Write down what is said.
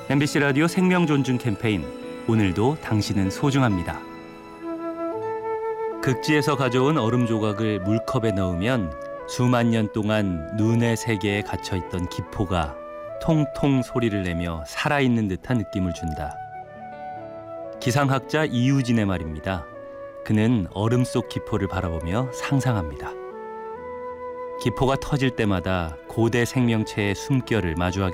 MBC 라디오 생명 존중 캠페인, 오늘도 당신은 소중합니다. 극지에서 가져온 얼음 조각을 물컵에 넣으면 수만 년 동안 눈의 세계에 갇혀있던 기포가 통통 소리를 내며 살아있는 듯한 느낌을 준다. 기상학자 이유진의 말입니다. 그는 얼음 속 기포를 바라보며 상상합니다. 기포가 터질 때마다 고대 생명체의 숨결을 마주하게